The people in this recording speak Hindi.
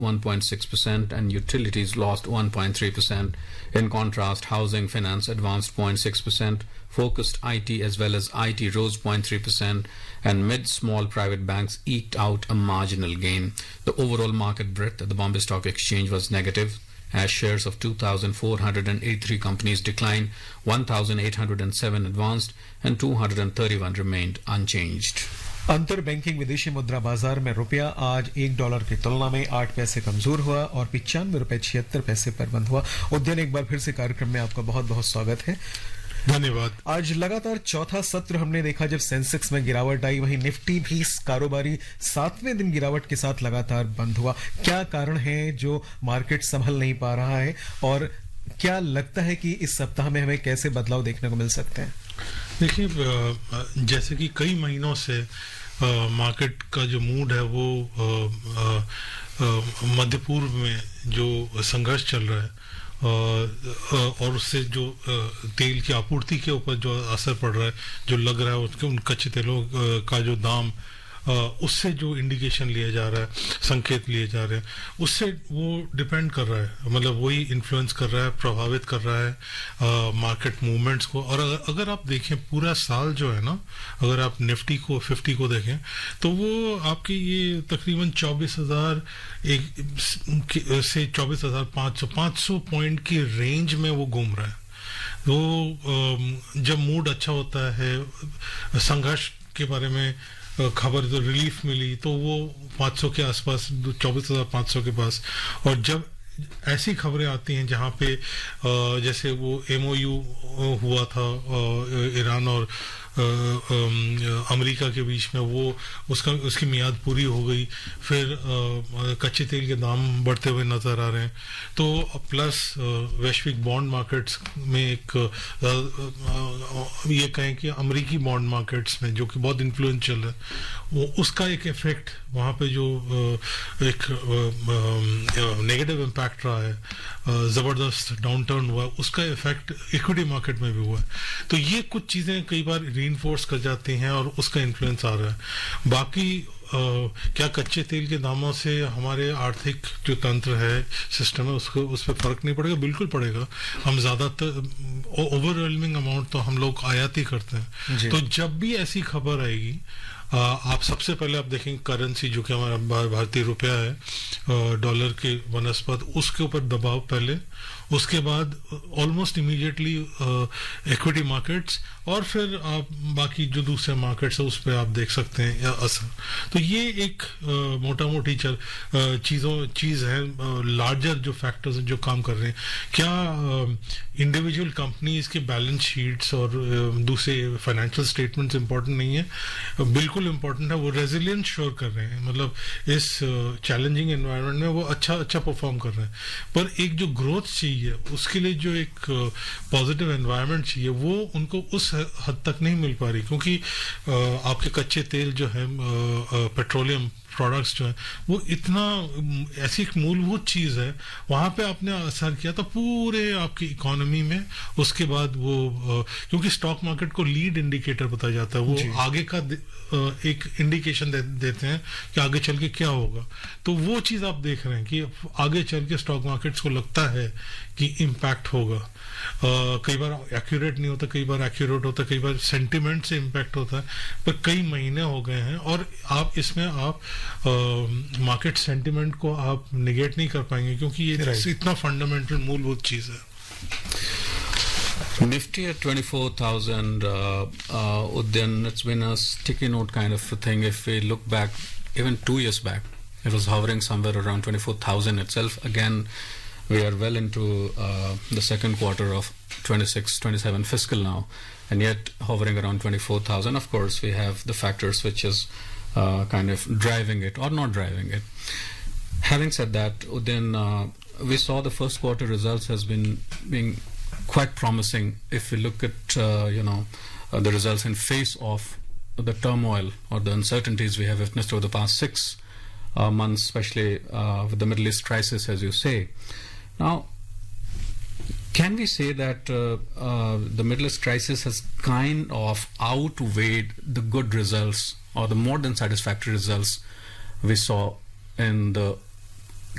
1.6% and utilities lost 1.3%. In contrast, housing finance advanced 0.6%, focused IT as well as IT rose 0.3%, and mid-small private banks eked out a marginal gain. The overall market breadth at the Bombay Stock Exchange was negative, as shares of 2,483 companies declined, 1,807 advanced, and 231 remained unchanged. अंतर बैंकिंग विदेशी मुद्रा बाजार में रुपया आज $1 की तुलना में 8 पैसे कमजोर हुआ और 95 रुपए 76 पैसे पर बंद हुआ। उद्यन, एक बार फिर से कार्यक्रम में आपका बहुत बहुत स्वागत है। धन्यवाद। आज लगातार चौथा सत्र हमने देखा जब सेंसेक्स में गिरावट आई, वहीं निफ्टी भी कारोबारी 7वें दिन गिरावट के साथ लगातार बंद हुआ। क्या कारण है जो मार्केट संभल नहीं पा रहा है और क्या लगता है कि इस सप्ताह में हमें कैसे बदलाव देखने को मिल सकते हैं? देखिए, जैसे कि कई महीनों से मार्केट का जो मूड है वो मध्य पूर्व में जो संघर्ष चल रहा है और उससे जो तेल की आपूर्ति के ऊपर जो असर पड़ रहा है, जो लग रहा है उसके उन कच्चे तेलों का जो दाम, उससे जो इंडिकेशन लिया जा रहा है, संकेत लिए जा रहे हैं, उससे वो डिपेंड कर रहा है, मतलब वही इन्फ्लुएंस कर रहा है, प्रभावित कर रहा है मार्केट मूवमेंट्स को। और अगर आप देखें पूरा साल जो है ना, अगर आप निफ्टी को 50 को देखें तो वो आपकी ये तकरीबन 24,000 से 24,500 पॉइंट की रेंज में वो घूम रहा है। तो जब मूड अच्छा होता है, संघर्ष के बारे में खबर जो रिलीफ मिली तो वो 500 के आसपास, 24,500 के पास, और जब ऐसी खबरें आती हैं जहां पे जैसे वो MOU हुआ था ईरान और अमेरिका के बीच में, वो उसकी मियाद पूरी हो गई, फिर कच्चे तेल के दाम बढ़ते हुए नजर आ रहे हैं, तो प्लस वैश्विक बॉन्ड मार्केट्स में एक ये कहें कि अमेरिकी बॉन्ड मार्केट्स में जो कि बहुत इन्फ्लुएंशियल है, वो उसका एक इफेक्ट वहाँ पे जो एक नेगेटिव इम्पैक्ट रहा है, जबरदस्त डाउनटर्न हुआ, उसका इफेक्ट इक्विटी मार्केट में भी हुआ है। तो ये कुछ चीजें कई बार रीइंफोर्स कर जाती हैं और उसका इन्फ्लुएंस आ रहा है। बाकी क्या कच्चे तेल के दामों से हमारे आर्थिक जो तंत्र है, सिस्टम है, उसको उस पर फर्क नहीं पड़ेगा? बिल्कुल पड़ेगा। हम ज्यादातर ओवरवेलमिंग अमाउंट तो हम लोग आयात ही करते हैं। तो जब भी ऐसी खबर आएगी, आप सबसे पहले आप देखेंगे करेंसी जो कि हमारा भारतीय रुपया है, डॉलर के वनस्पत, उसके ऊपर दबाव पहले, उसके बाद ऑलमोस्ट इमीडिएटली इक्विटी मार्केट्स, और फिर आप बाकी जो दूसरे मार्केट्स है उस पर आप देख सकते हैं या असर। तो ये एक मोटा मोटी चीज है, लार्जर जो फैक्टर्स हैं जो काम कर रहे हैं। क्या इंडिविजुअल कंपनीज के बैलेंस शीट्स और दूसरे फाइनेंशियल स्टेटमेंट्स इंपॉर्टेंट नहीं है? बिल्कुल इंपॉर्टेंट है। वो रेजिलियंस शोर कर रहे हैं, मतलब इस चैलेंजिंग एनवायरनमेंट में वो अच्छा परफॉर्म कर रहे हैं। पर एक जो ग्रोथ चाहिए, उसके लिए जो एक पॉजिटिव एनवायरनमेंट चाहिए, वो उनको उस हद तक नहीं मिल पा रही, क्योंकि आपके कच्चे तेल जो है, पेट्रोलियम प्रोडक्ट्स जो है, वो इतना ऐसी एक मूलभूत चीज है, वहां पे आपने असर किया तो पूरे आपकी इकोनॉमी में। उसके बाद वो क्योंकि स्टॉक मार्केट को लीड इंडिकेटर बताया जाता है, वो आगे का एक इंडिकेशन देते हैं कि आगे चल के क्या होगा। तो वो चीज आप देख रहे हैं कि आगे चल के स्टॉक मार्केट्स को लगता है कि इम्पैक्ट होगा। कई बार एक्यूरेट नहीं होता, कई बार एक्यूरेट होता, कई बार सेंटिमेंट से इम्पैक्ट होता है, पर कई महीने हो गए हैं और आप इसमें मार्केट सेंटिमेंट को आप निगेट नहीं कर पाएंगे, क्योंकि ये इतना फंडामेंटल मूलभूत चीज है। Nifty at 24,000, Udyan, it's been a sticky note kind of a thing. If we look back, even 2 years back, it was hovering somewhere around 24,000 itself. Again, we are well into the second quarter of 26-27 fiscal now, and yet hovering around 24,000. Of course, we have the factors which is kind of driving it or not driving it. Having said that, Udyan, we saw the first quarter results has being quite promising. If we look at the results in face of the turmoil or the uncertainties we have witnessed over the past 6 months, especially with the Middle East crisis, as you say. Now, can we say that the Middle East crisis has kind of outweighed the good results or the more than satisfactory results we saw in the